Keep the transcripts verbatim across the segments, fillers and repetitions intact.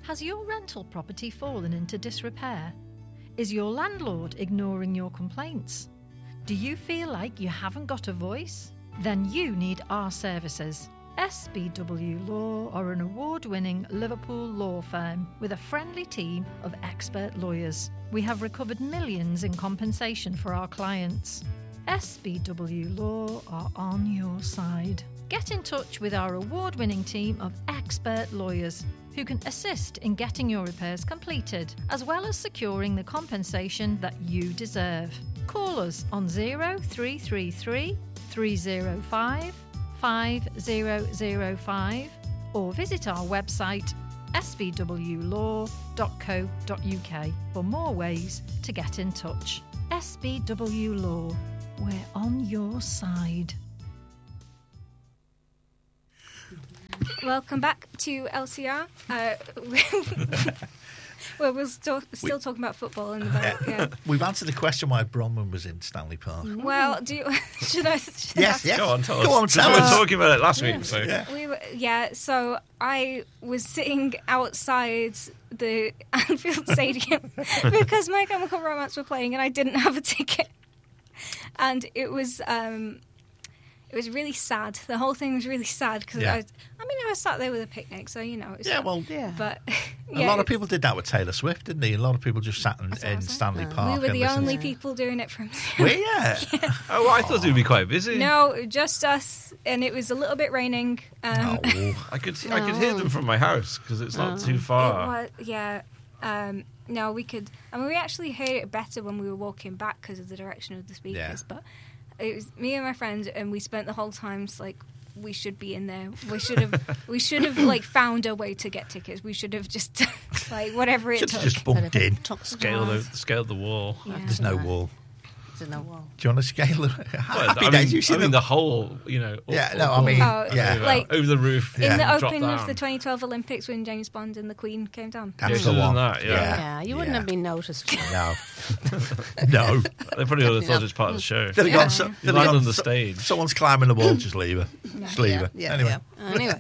Has your rental property fallen into disrepair? Is your landlord ignoring your complaints? Do you feel like you haven't got a voice? Then you need our services. S B W Law are an award-winning Liverpool law firm with a friendly team of expert lawyers. We have recovered millions in compensation for our clients. S B W Law are on your side. Get in touch with our award-winning team of expert lawyers who can assist in getting your repairs completed, as well as securing the compensation that you deserve. Call us on zero three three three, three zero five, five zero zero five or visit our website s v w law dot co dot u k for more ways to get in touch. S B W Law, we're on your side. Welcome back to L C R. Uh, well, we're still, still we, talking about football. And about, yeah. We've answered the question why Bronwyn was in Stanley Park. Well, do you, should I? Should yes, I yes. Go on, tell us. Go on, tell we us. were talking about it last yeah. week. So. Yeah. We were, yeah, so I was sitting outside the Anfield Stadium because My Chemical Romance were playing and I didn't have a ticket. And it was... Um, It was really sad. The whole thing was really sad because yeah. I, was, I mean, I was sat there with a picnic, so you know. It was yeah, sad. well, yeah. But yeah, a lot of people did that with Taylor Swift, didn't they? A lot of people just sat in, in Stanley oh. Park. We were and the listened. only people doing it from. Were you? Yeah. Oh, I thought it would be quite busy. No, just us, and it was a little bit raining. Um, oh. I could see, I could hear them from my house because it's not Oh. too far. It was, yeah. Um, no, we could. I mean, we actually heard it better when we were walking back because of the direction of the speakers. Yeah. But it was me and my friend, and we spent the whole time like. We should be in there. We should have. We should have like found a way to get tickets. We should have just like whatever it should took. have just bumped in. Scale the scaled the wall. Yeah. There's no wall. There's no wall. Do you want to scale the Well, Happy I days? mean, You see I mean the the whole, you know. Yeah, all- no, I all- mean, Oh, yeah. over, like- over the roof. In Yeah. the drop opening of down. the twenty twelve Olympics when James Bond and the Queen came down. That's Yeah, the should have one. done that, yeah. Yeah, you wouldn't Yeah. have been noticed. No. no. They probably would have thought it was part of the show. Then Yeah. got so, You then land got on the so- stage. Someone's climbing the wall, just leave her. Just leave her. Yeah, anyway. yeah. Anyway.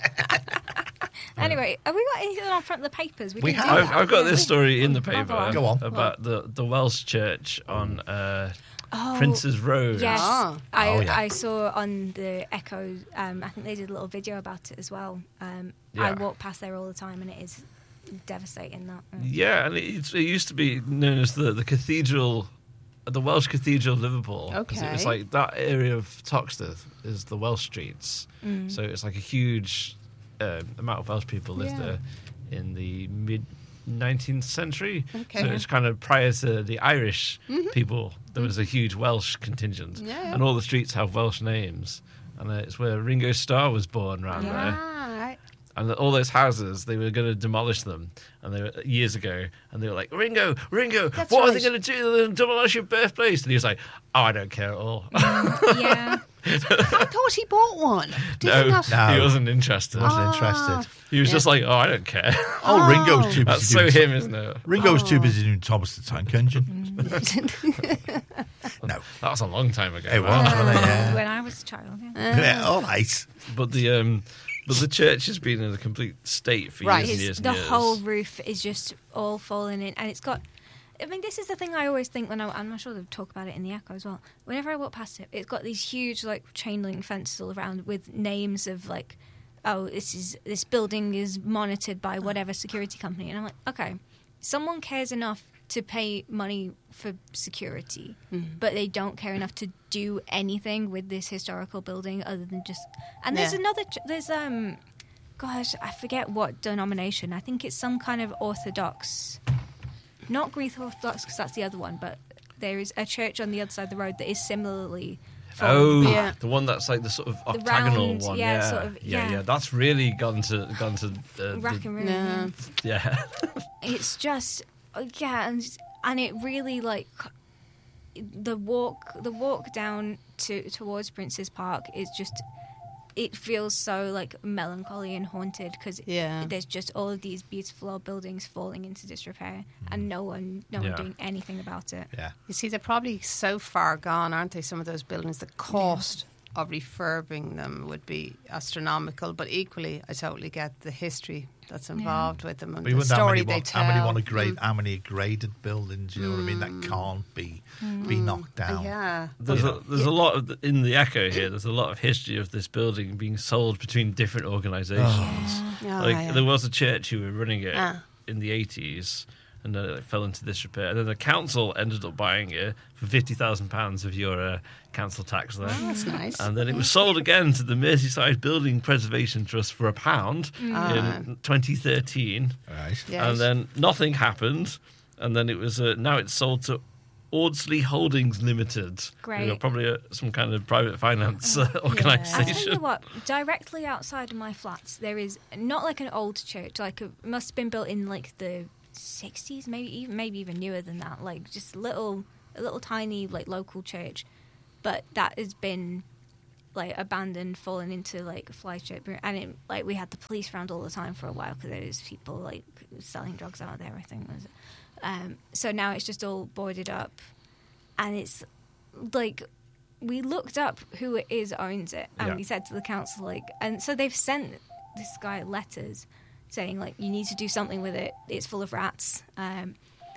Anyway, have we got anything on front of the papers? We didn't have. do I've, that. I've got Yeah. this story in the Oh, paper go on. Go on. about the, the Welsh church on uh, Oh, Prince's Road. Yes, Ah. I, Oh, yeah. I saw on the Echo. Um, I think they did a little video about it as well. Um, I Yeah. walk past there all the time, and it is devastating. That uh, Yeah, and it, it used to be known as the, the cathedral, the Welsh Cathedral of Liverpool. 'Cause It was Okay. like that area of Toxteth is the Welsh streets. Mm. So it's like a huge uh, amount of Welsh people lived Yeah. there in the mid nineteenth century. Okay. So it's kind of prior to the Irish people, there was a huge Welsh contingent. Yeah, yeah. And all the streets have Welsh names. And uh, it's where Ringo Starr was born around Yeah. there. Ah, right. And all those houses, they were going to demolish them, and they were years ago. And they were like, "Ringo, Ringo, That's what are right. they going to do? They're going to demolish your birthplace." And he was like, "Oh, I don't care at all." yeah, I thought he bought one. Did no, he not? No. he wasn't interested. Wasn't Ah. interested. He was Yeah. just like, "Oh, I don't care." Oh, Oh. Ringo's too busy. That's so doing him, isn't it? Ringo's Oh. too busy doing Thomas the Tank Engine. No. That was a long time ago. It man. was, wasn't it? Yeah. when I was a child. Yeah. Yeah, all right. But the um, but the church has been in a complete state for Right. years and It's- years and the years. whole roof is just all falling in, and it's got. I mean, this is the thing I always think when I, I'm not sure they'll talk about it in the Echo as well. Whenever I walk past it, it's got these huge like chain link fences all around with names of like, oh, this is this building is monitored by whatever security company, and I'm like, okay, someone cares enough to pay money for security, but they don't care enough to do anything with this historical building other than just. And there's Yeah. another. ch- There's um. Gosh, I forget what denomination. I think it's some kind of Orthodox, not Greek Orthodox, because that's the other one. But there is a church on the other side of the road that is similarly. Oh, fallen Yeah. the one that's like the sort of octagonal round, one. yeah, Yeah, sort of- yeah, yeah. yeah. That's really gone to gone to uh, Rack the, and ruin. No. yeah. It's just, uh, yeah, and, and it really like the walk, the walk down to towards Prince's Park is just. It feels so like melancholy and haunted because Yeah. there's just all of these beautiful old buildings falling into disrepair and no one, no Yeah. one doing anything about it. Yeah. You see, they're probably so far gone, aren't they? Some of those buildings that cost of refurbing them would be astronomical. But equally, I totally get the history that's involved with them and But you the wonder how story many, they want, tell. how many want to grade, how many graded buildings, you know what I mean, that can't be be knocked down. Yeah. There's a there's a lot of in the Echo here. There's a lot of history of this building being sold between different organisations. Oh. Yeah, Like yeah. there was a church who were running it Ah. in the eighties, and then it fell into disrepair. And then the council ended up buying it for fifty thousand pounds of your uh, council tax there. Oh, that's nice. And then it was sold again to the Merseyside Building Preservation Trust for a pound Ah. in twenty thirteen. Right. Yes. And then nothing happened. And then it was uh, now it's sold to Audsley Holdings Limited. Great. Who are probably uh, some kind of private finance uh, I tell organisation. you what, directly outside of my flats, there is not like an old church. Like it must have been built in like the sixties, maybe even maybe even newer than that. Like just a little, a little tiny like local church, but that has been like abandoned, fallen into like a fly strip, and it, like we had the police around all the time for a while because there was people like selling drugs out there. I think was. Um, so now it's just all boarded up, and it's like we looked up who it is owns it, and Yeah. we said to the council like, and so they've sent this guy letters saying like you need to do something with it. It's full of rats. Um,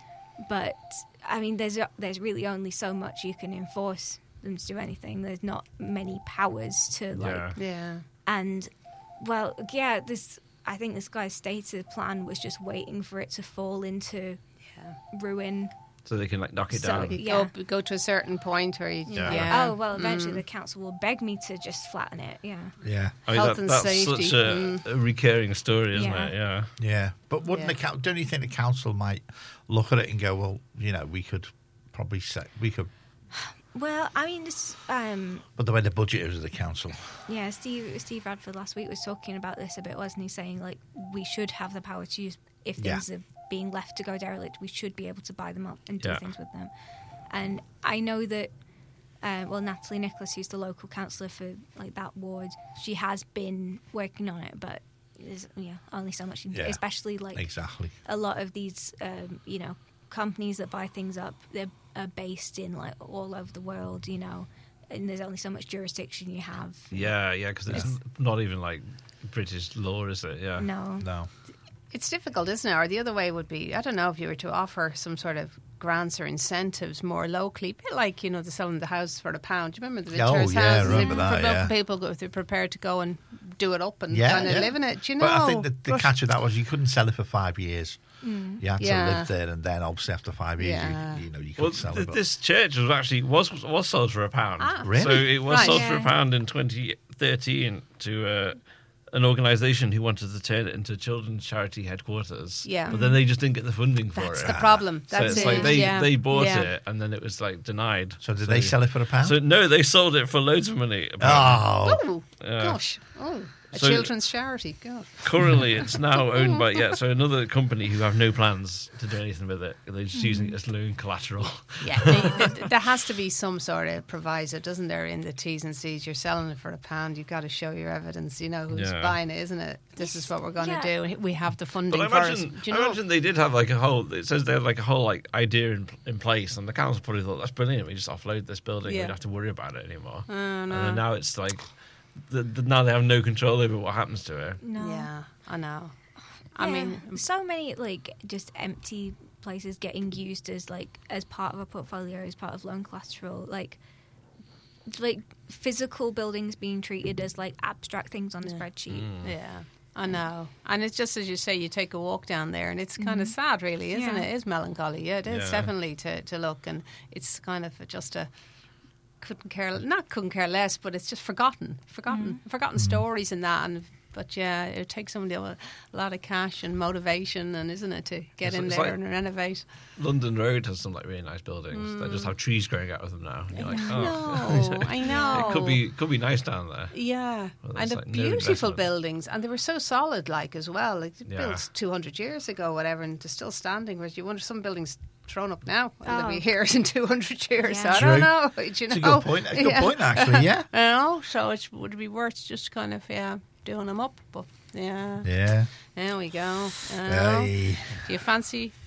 but I mean, there's there's really only so much you can enforce them to do anything. There's not many powers to like, Yeah. Yeah. and well, yeah, this. I think this guy's stated plan was just waiting for it to fall into Yeah. ruin. So they can like knock it So- down. You Yeah. go, go to a certain point where you, Yeah. yeah. Oh well, eventually Mm. the council will beg me to just flatten it. Yeah. Yeah. I mean, Health that, and that's safety. such a, Mm. a recurring story, isn't Yeah. it? Yeah. Yeah. But wouldn't Yeah. the coun- don't you think the council might look at it and go, well, you know, we could probably say we could, Well, I mean, this. Um, but the way the budget is of the council. yeah, Steve Steve Radford last week was talking about this a bit, wasn't he? Saying like we should have the power to use if Yeah. things are being left to go derelict, we should be able to buy them up and do Yeah. things with them. And I know that. Uh, well, Natalie Nicholas, who's the local councillor for like that ward, she has been working on it, but there's yeah only so much, you can do, Yeah. especially like Exactly. a lot of these um, you know companies that buy things up, they're are based in like all over the world, you know, and there's only so much jurisdiction you have. Yeah, yeah, because it's It's- not even like British law, is it? Yeah. No. No. It's difficult, isn't it? Or the other way would be, I don't know, if you were to offer some sort of grants or incentives more locally, a bit like, you know, the selling the house for a pound. Do you remember the Oh, Victoria's yeah, I houses? remember For that, local yeah. people, go- if they're prepared to go and do it up and Yeah, kind of yeah. live in it. Do you know? But I think the, the But- catch of that was you couldn't sell it for five years. You had to Yeah. live there, and then obviously after five years, Yeah. you, you know, you could Well, sell th- it. but- this church was actually was was sold for a pound. Ah. Really? So it was Right. sold for a Yeah. pound in twenty thirteen to uh, an organisation who wanted to turn it into children's charity headquarters. Yeah. But then they just didn't get the funding for That's it. the problem. So That's it's it. like they, yeah. they bought yeah. it and then it was like denied. so did they sell it for a pound? So no, they sold it for loads of money. apparently. oh, Oh, Yeah. gosh. Oh, a So- children's charity. God. Currently, it's now owned by yeah, so another company who have no plans to do anything with it. They're just using it as loan collateral. Yeah, they, th- there has to be some sort of proviso, doesn't there, in the T's and C's? You're selling it for a pound, you've got to show your evidence, you know, who's Yeah. buying it, isn't it? This is what we're going to Yeah. do. We have the funding But I for imagine, it. Do you I know? imagine they did have like a whole. It says they had like a whole like idea in, in place, and the council probably thought that's brilliant. We just offload this building. We Yeah. don't have to worry about it anymore. Oh, And no. then now it's like the, the, now they have no control over what happens to it. No. Yeah, I know. I Yeah. mean, so many like just empty places getting used as like as part of a portfolio, as part of loan collateral, like like physical buildings being treated as like abstract things on a spreadsheet. yeah, I know. And it's just as you say, you take a walk down there, and it's kind of sad, really, isn't Yeah. it? It is melancholy. Yeah, it is Yeah. definitely to, to look, and it's kind of just a couldn't care not couldn't care less, but it's just forgotten, forgotten, forgotten stories and that. And but yeah, it takes somebody a lot of cash and motivation, and isn't it, to get It's- in it's there like- and renovate? London Road has some like really nice buildings that just have trees growing out of them now. And you're like, oh, No, I know. it could be could be nice down there. Yeah, Well, and that's the like no beautiful investment. buildings, and they were so solid, like as well. Like Yeah. built two hundred years ago, whatever, and they're still standing. Whereas you wonder some buildings thrown up now, and they'll Oh. be here in two hundred years. Yeah. I True. don't know. Do you it's know? a good point. A good Yeah. point, actually. Yeah. I know. So it would be worth just kind of yeah doing them up. But yeah, Yeah. there we go. I know. Aye. Do you fancy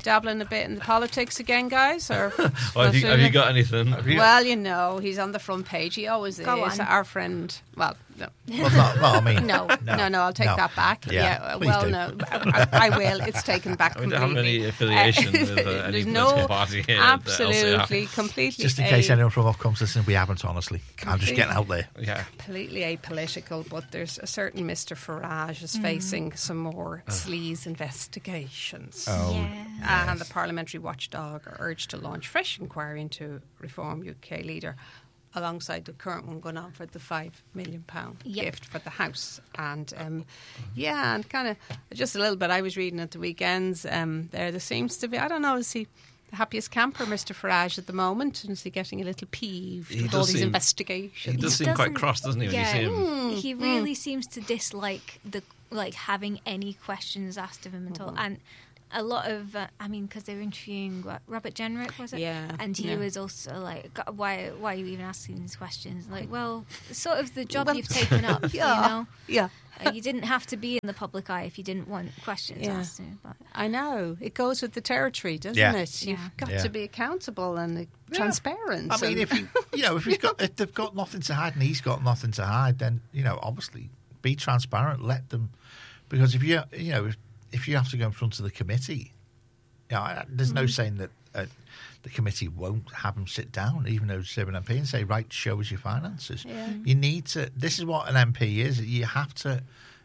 dabbling a bit in the politics again, guys? Or Well, have, you, have you got anything? you- Well, you know, he's on the front page. He always Go is. on. Our friend. Well, no. Well, not, well, I mean, No, no, no, I'll take no. that back. Yeah, please well, do. no, I, I will. It's taken back We completely. don't have any affiliation with uh, any There's political no, party here. at the L C R. absolutely, completely. Just in case a- anyone from off comes listening, we haven't, honestly. I'm just getting out there. Yeah. completely apolitical, but there's a certain Mister Farage is facing some more sleaze investigations. Oh, Yeah. And the parliamentary watchdog are urged to launch fresh inquiry into Reform U K leader, alongside the current one going on for the five million pound Yep. gift for the house. And um, yeah, and kind of just a little bit. I was reading at the weekends. Um, there, there seems to be. I don't know. Is he the happiest camper, Mister Farage, at the moment? And is he getting a little peeved He with does all these seem- investigations? He does He seem quite doesn't- cross, doesn't he, when yeah, you see him? he really seems to dislike the like having any questions asked of him at all. And a lot of, uh, I mean, because they were interviewing what, Robert Jenrick, was it? Yeah, And he yeah. was also like, "God, why, why are you even asking these questions?" Like, well, it's sort of the job Well, you've taken up, yeah. you know. Yeah. Uh, you didn't have to be in the public eye if you didn't want questions Yeah. asked. You, but I know. It goes with the territory, doesn't Yeah. it? You've Yeah. got Yeah. to be accountable and uh, transparent. I mean, and- if you, you know, if he's got, if they've got nothing to hide and he's got nothing to hide, then you know, obviously, be transparent. Let them, because if you, you know, if, if you have to go in front of the committee, you know, I- there's no saying that uh, the committee won't have them sit down, even though they're an M P, and say, right, show us your finances. Yeah. You need to. This is what an M P is. You have to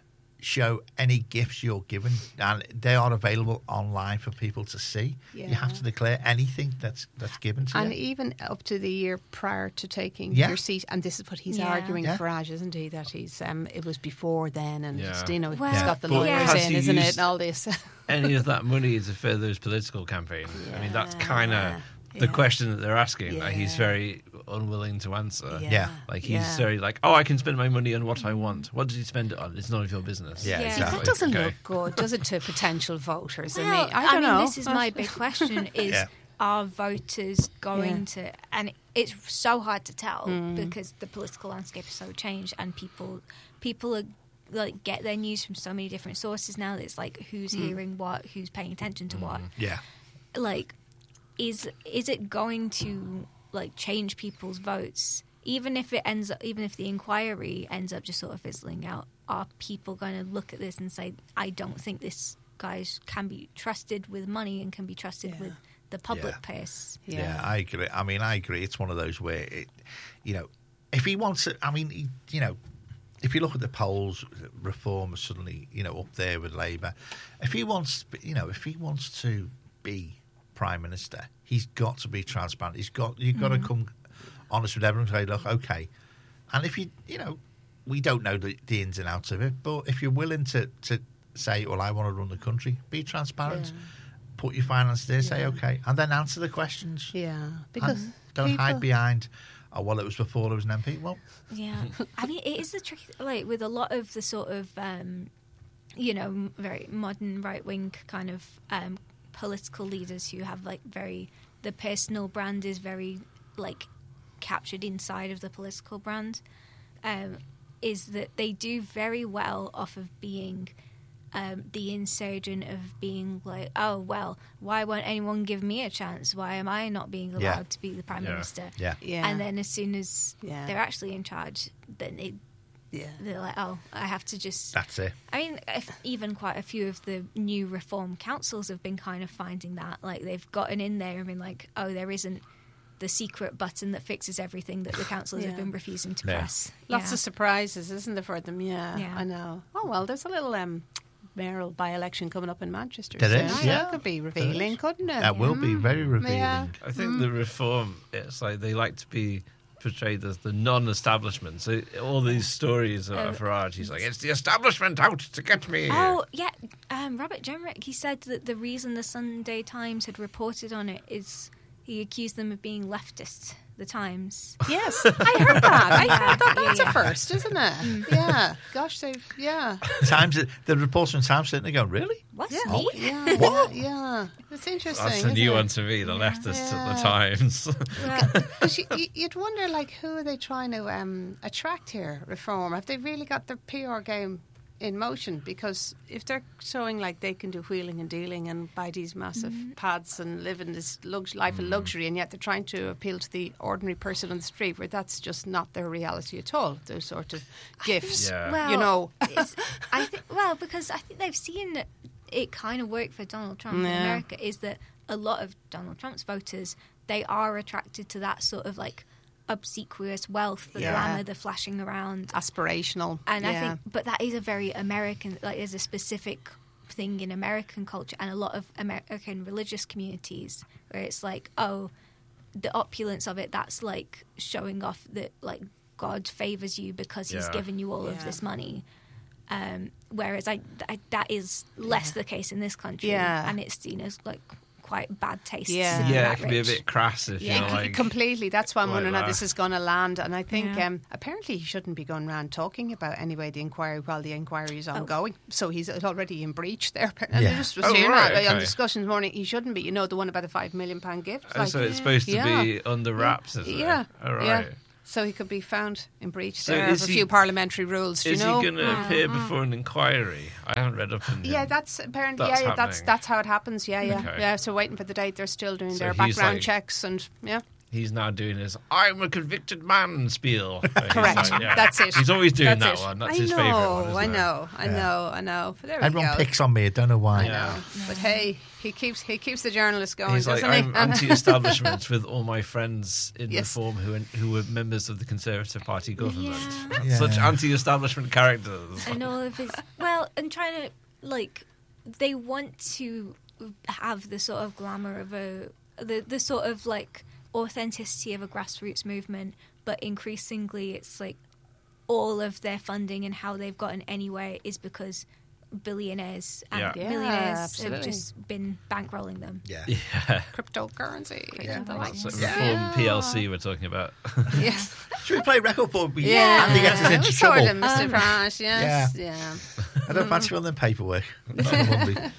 show any gifts you're given, and they are available online for people to see. You have Yeah. to declare anything that's that's given to And you. even up to the year prior to taking Yeah. your seat, and this is what he's Yeah. arguing, Yeah. Farage, isn't he? That he's um, it was before then, and Yeah. you know Well, he's got the But lawyers has in, he isn't it, used- and all this. Any of that money to further his political campaign? I mean, that's kind of the Yeah. question that they're asking that he's Yeah. very unwilling to answer. Yeah. Like he's Yeah. very like, oh, I can spend my money on what I want. What did he spend it on? It's none of your business. Yeah, Yeah. exactly. That doesn't Okay. look good, does it, to potential voters? well, I mean, I don't know. this is my big question: is Yeah. are voters going Yeah. to? And it's so hard to tell Mm. because the political landscape is so changed, and people people are like get their news from so many different sources now. That it's like who's Mm. hearing what, who's paying attention to what. Yeah. Like, is is it going to like change people's votes? Even if it ends up, even if the inquiry ends up just sort of fizzling out, are people going to look at this and say, "I don't think this guy can be trusted with money and can be trusted Yeah. with the public Yeah. purse"? Yeah. I agree. I mean, I agree. It's one of those where, it, you know, if he wants it, I mean, he, you know, if you look at the polls, Reform is suddenly, you know, up there with Labour. If he wants, you know, if he wants to be Prime Minister, he's got to be transparent. He's got, you've got to come honest with everyone and say, look, okay. And if you, you know, we don't know the, the ins and outs of it, but if you're willing to, to say, well, I want to run the country, be transparent. Yeah. Put your finances there, say Yeah. okay, and then answer the questions. Yeah, because And don't people- hide behind, oh, well, it was before I was an M P. Well, Yeah, I mean, it is the tricky. Like with a lot of the sort of, um, you know, m- very modern right wing kind of um, political leaders who have like very the personal brand is very like captured inside of the political brand. Um, is that they do very well off of being um, the insurgent of being like, oh well, why won't anyone give me a chance? Why am I not being allowed Yeah. to be the prime Yeah. minister? yeah, Yeah, And then as soon as Yeah. they're actually in charge, then they, yeah, they're like, oh, I have to just. that's it. I mean, if even quite a few of the new reform councils have been kind of finding that. Like, they've gotten in there and been like, oh, there isn't the secret button that fixes everything that the councils have Yeah. been refusing to Yeah. press. lots Yeah. of surprises, isn't there, for them? Yeah, Yeah. I know. Oh well, there's a little um, mayoral by-election coming up in Manchester. There soon. is, Oh, yeah. That could be revealing, couldn't it? That will be very revealing. Yeah. I think the Reform, it's like they like to be portrayed as the non-establishment. So all these stories of Oh. Farage, he's like, it's the establishment out to get me. Oh, yeah. Um, Robert Jenrick, he said that the reason the Sunday Times had reported on it is he accused them of being leftists, the Times. Yes, I heard that. I Yeah, heard that. That's yeah, yeah. a first, isn't it? Yeah. Gosh, they've yeah. Times, the reporters in Times sitting there going, really? What's Yeah. me? Yeah. What? Yeah. It's interesting. That's a isn't new it? one to me, the leftists at the Yeah. Times. Well, Because you, you, you'd wonder, like, who are they trying to um, attract here? Reform. Have they really got their P R game in motion, because if they're showing like they can do wheeling and dealing and buy these massive Mm-hmm. pads and live in this lux- life of luxury, and yet they're trying to appeal to the ordinary person on the street, where that's just not their reality at all. Those sort of gifts, Yeah. Well, you know. it's, I think well because I think they've seen it kind of work for Donald Trump in Yeah. America. Is that a lot of Donald Trump's voters, they are attracted to that sort of like obsequious wealth, the Yeah. glamour, the flashing around. Aspirational, And yeah. I think, but that is a very American, like there's a specific thing in American culture and a lot of American religious communities where it's like, oh, the opulence of it, that's like showing off that like God favors you because he's Yeah. given you all of Yeah. this money. Um, whereas I, I, that is less the case in this country. Yeah. And it's seen as like quite bad taste. Yeah. to be Yeah, that it can be a rich. bit crass if Yeah. you're C- like completely. That's why I'm like wondering how that. this is going to land. And I think Yeah. um, apparently he shouldn't be going around talking about anyway the inquiry while the inquiry is Oh. ongoing. So he's already in breach there. And Yeah. I just was Oh, hearing right, that on okay. discussion this morning. He shouldn't be. You know, the one about the five million pound gift. Oh, so it's supposed to Yeah. be under wraps, is it? Yeah. All right. Yeah. So he could be found in breach So there of is a he- few parliamentary rules. Do Is you know? he going to appear before an inquiry? I haven't read up on him. Yeah, that's apparently That's yeah, yeah that's happening. that's how it happens. Yeah, yeah, Okay. yeah. So waiting for the date, they're still doing So their he's background like- checks and yeah. He's now doing his "I'm a convicted man" spiel. He's Correct. like, yeah. That's it. He's always doing That's that it. one. That's I his know, favourite one. Isn't I it? know, I Yeah. know, I know. But there we Everyone go. picks on me. I don't know why. I Yeah. know. But hey, he keeps he keeps the journalist going, He's like, doesn't I'm he? anti-establishment with all my friends in Yes. reform who who were members of the Conservative Party government. Yeah. Yeah. Such anti-establishment characters. And all of his well, and trying to like they want to have the sort of glamour of a the the sort of like authenticity of a grassroots movement, but increasingly it's like all of their funding and how they've gotten anywhere is because billionaires and Yeah. Yeah, millionaires absolutely. have just been bankrolling them. Yeah. Yeah. Cryptocurrency. Yeah. and the Well, likes. Sort of Yeah. reform P L C we're talking about. Yeah. Should we play record board? We- Yeah. Andy gets us into Sort trouble. of, Mister Prash, yes. Yeah. I don't fancy on them paperwork. Not on Monday.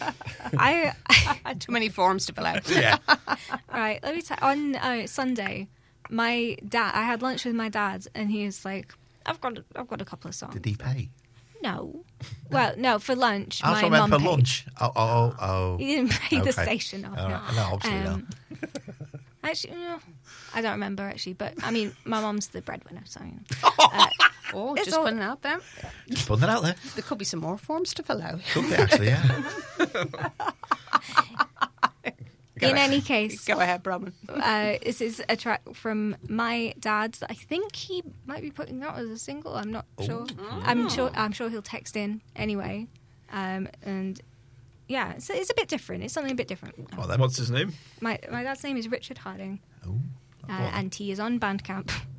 I Too many forms to fill out. Yeah. right. Let me tell. On uh, Sunday, my dad. I had lunch with my dad, and he was like, "I've got, a, I've got a couple of songs." Did he pay? No. Well, no, for lunch. I my also meant mum for paid. lunch. Oh, oh, oh. He didn't pay the Okay. station off. All no. right. No, obviously Um, Actually, no, I don't remember actually, but I mean, my mum's the breadwinner, so you know. uh, Oh, It's just all- putting it out there. not. Just putting that out there. There could be some more forms to fill out. Could be, actually, yeah. in any case, Go ahead, Bronwyn. uh, this is a track from my dad that I think he might be putting out as a single. I'm not sure. I'm sure. I'm sure he'll text in anyway. Um, and yeah, it's, it's a bit different. It's something a bit different. Well, then. What's his name? My my dad's name is Richard Harding, Oh, uh, and he is on Bandcamp.